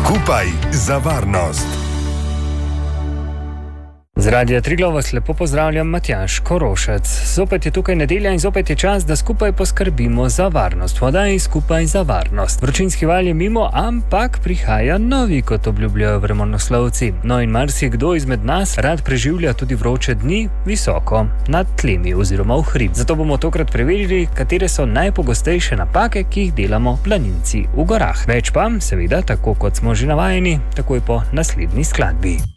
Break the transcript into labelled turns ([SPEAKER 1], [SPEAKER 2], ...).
[SPEAKER 1] Skupaj za varnost.
[SPEAKER 2] Z Radia Triglav vas lepo pozdravljam, Matjaž Korošec. Zopet je tukaj nedelja in zopet je čas, da skupaj poskrbimo za varnost. Voda in skupaj za varnost. Vročinski val je mimo, ampak prihaja novi, kot obljubljajo vremenoslovci. No in marsikdo izmed nas rad preživlja tudi vroče dni visoko nad tlemi oziroma v hrib. Zato bomo tokrat preverili, katere so najpogostejše napake, ki jih delamo planinci v gorah. Več pa, seveda, tako kot smo že navajeni, takoj po naslednji skladbi.